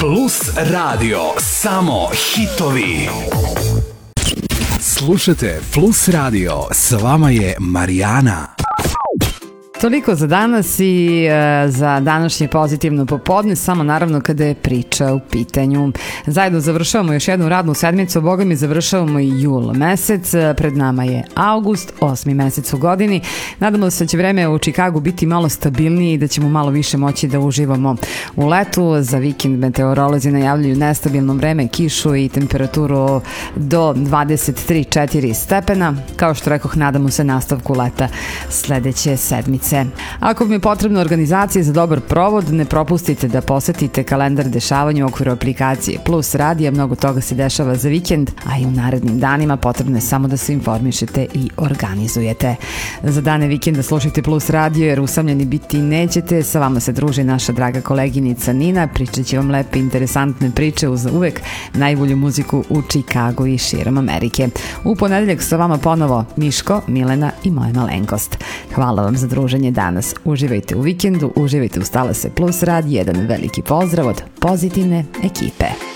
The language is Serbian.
Plus Radio, samo hitovi. Slušajte Plus Radio, s vama je Marijana. Toliko za danas i za današnje pozitivno popodne, samo naravno kada je priča u pitanju. Zajedno završavamo još jednu radnu sedmicu, boga mi završavamo i jul mesec, pred nama je avgust, 8. mesec u godini. Nadamo se da će vreme u Čikagu biti malo stabilnije i da ćemo malo više moći da uživamo u letu. Za vikend meteorolozi najavljuju nestabilno vreme, kišu i temperaturu do 23-4 stepena. Kao što rekoh, nadamo se nastavku leta sledeće sedmice. Ako vam je potrebna organizacija za dobar provod, ne propustite da posetite kalendar dešavanja u okviru aplikacije Plus Radija. Mnogo toga se dešava za vikend, a i u narednim danima potrebno je samo da se informišete i organizujete. Za dane vikenda slušajte Plus Radio jer usamljeni biti nećete. Sa vama se druži naša draga koleginica Nina. Pričat će vam lepe, interesantne priče uz uvek najbolju muziku u Čikagu i širom Amerike. U ponedeljak sa vama ponovo Miško, Milena i moja malenkost. Hvala vam za druženje danas. Uživajte u vikendu, uživajte u Stala se Plus Rad. Jedan veliki pozdrav od pozitivne ekipe.